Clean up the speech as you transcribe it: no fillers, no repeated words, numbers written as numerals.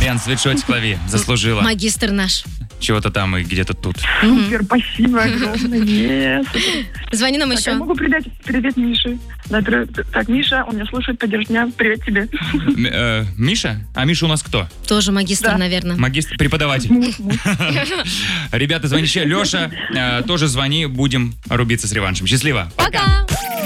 Марьян, свитшотик лови. Заслужила. Магистр наш. Чего-то там и где-то тут. Супер, спасибо огромное. Звони нам Я еще. могу передать привет Мише. Так, Миша, он меня слушает, поддержит меня. Привет тебе. Миша? А Миша у нас кто? Тоже магистр, Да. наверное. Магистр, преподаватель. Ребята, звоните. Леша, тоже звони, будем рубиться с реваншем. Счастливо. Пока!